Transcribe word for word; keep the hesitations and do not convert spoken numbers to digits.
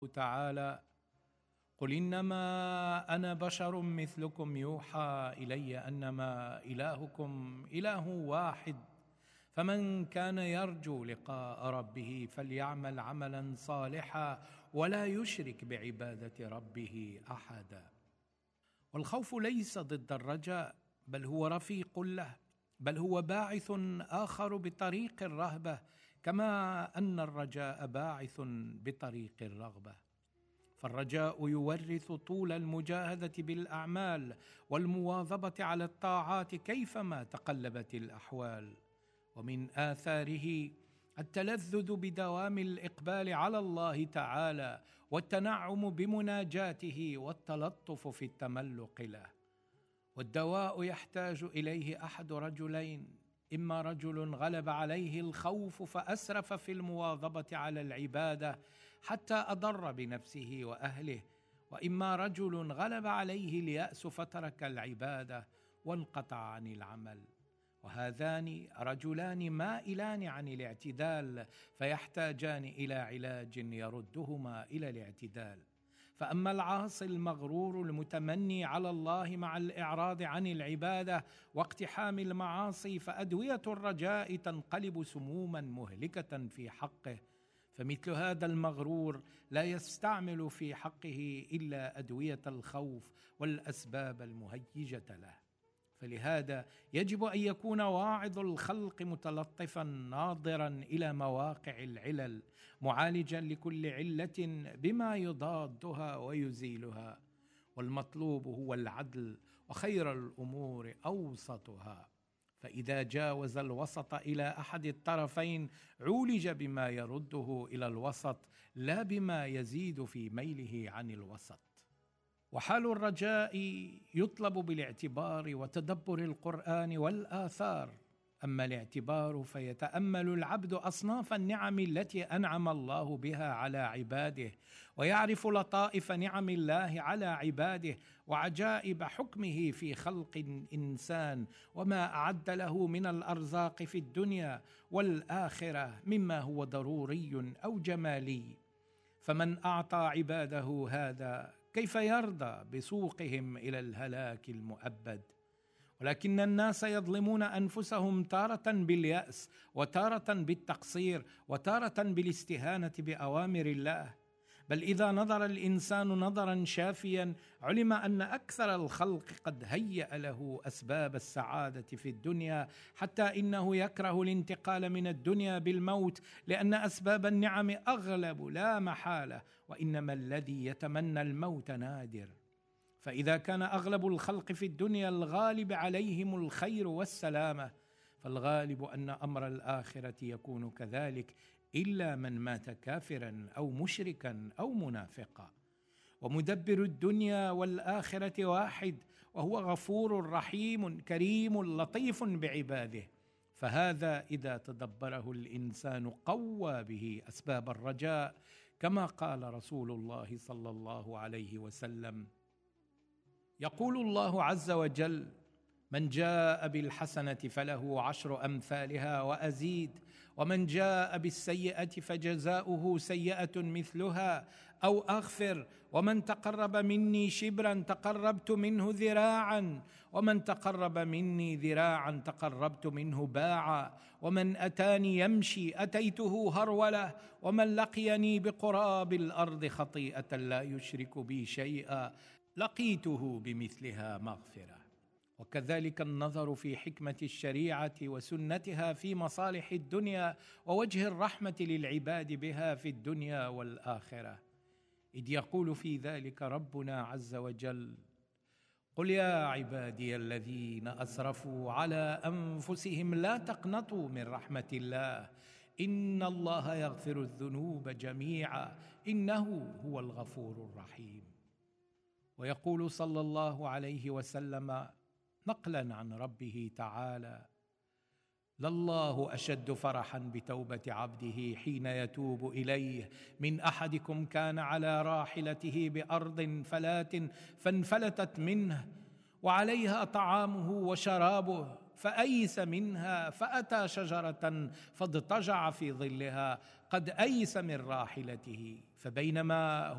تعالى: قل إنما أنا بشر مثلكم يوحى إلي أنما إلهكم إله واحد، فمن كان يرجو لقاء ربه فليعمل عملا صالحا ولا يشرك بعبادة ربه أحدا. والخوف ليس ضد الرجاء، بل هو رفيق له، بل هو باعث آخر بطريق الرهبة، كما أن الرجاء باعث بطريق الرغبة. فالرجاء يورث طول المجاهدة بالأعمال والمواظبة على الطاعات كيفما تقلبت الأحوال، ومن آثاره التلذذ بدوام الإقبال على الله تعالى والتنعم بمناجاته والتلطف في التملق له. والدواء يحتاج إليه أحد رجلين: إما رجل غلب عليه الخوف فأسرف في المواظبة على العبادة حتى أضر بنفسه وأهله، وإما رجل غلب عليه اليأس فترك العبادة وانقطع عن العمل. وهذان رجلان مائلان عن الاعتدال، فيحتاجان إلى علاج يردهما إلى الاعتدال. فأما العاصي المغرور المتمني على الله مع الإعراض عن العبادة واقتحام المعاصي، فأدوية الرجاء تنقلب سموما مهلكة في حقه، فمثل هذا المغرور لا يستعمل في حقه إلا أدوية الخوف والأسباب المهيجة له. فلهذا يجب أن يكون واعظ الخلق متلطفا ناظرا إلى مواقع العلل، معالجا لكل علة بما يضادها ويزيلها. والمطلوب هو العدل، وخير الأمور أوسطها. فإذا جاوز الوسط إلى أحد الطرفين عولج بما يرده إلى الوسط، لا بما يزيد في ميله عن الوسط. وحال الرجاء يطلب بالاعتبار وتدبر القرآن والآثار. أما الاعتبار فيتأمل العبد أصناف النعم التي أنعم الله بها على عباده، ويعرف لطائف نعم الله على عباده وعجائب حكمه في خلق الإنسان، وما أعد له من الأرزاق في الدنيا والآخرة مما هو ضروري أو جمالي. فمن أعطى عباده هذا كيف يرضى بسوقهم إلى الهلاك المؤبد؟ ولكن الناس يظلمون أنفسهم تارة باليأس، وتارة بالتقصير، وتارة بالاستهانة بأوامر الله. بل إذا نظر الإنسان نظرا شافيا علم أن أكثر الخلق قد هيأ له أسباب السعادة في الدنيا، حتى إنه يكره الانتقال من الدنيا بالموت، لأن أسباب النعم أغلب لا محالة، وإنما الذي يتمنى الموت نادر. فإذا كان أغلب الخلق في الدنيا الغالب عليهم الخير والسلامة، فالغالب أن أمر الآخرة يكون كذلك، إلا من مات كافرا أو مشركا أو منافقا. ومدبر الدنيا والآخرة واحد، وهو غفور رحيم كريم لطيف بعباده. فهذا إذا تدبره الإنسان قوى به أسباب الرجاء، كما قال رسول الله صلى الله عليه وسلم: يقول الله عز وجل: من جاء بالحسنة فله عشر أمثالها وأزيد، ومن جاء بالسيئة فجزاؤه سيئة مثلها أو أغفر، ومن تقرب مني شبرا تقربت منه ذراعا، ومن تقرب مني ذراعا تقربت منه باعا، ومن أتاني يمشي أتيته هرولة، ومن لقيني بقراب الأرض خطيئة لا يشرك بي شيئا لقيته بمثلها مغفرة. وكذلك النظر في حكمة الشريعة وسنتها في مصالح الدنيا ووجه الرحمة للعباد بها في الدنيا والآخرة، إذ يقول في ذلك ربنا عز وجل: قل يا عبادي الذين أسرفوا على أنفسهم لا تقنطوا من رحمة الله إن الله يغفر الذنوب جميعا إنه هو الغفور الرحيم. ويقول صلى الله عليه وسلم نقلا عن ربه تعالى: لله أشد فرحا بتوبة عبده حين يتوب إليه من أحدكم كان على راحلته بأرض فلات فانفلتت منه وعليها طعامه وشرابه، فأيس منها فأتى شجرة فاضطجع في ظلها قد أيس من راحلته، فبينما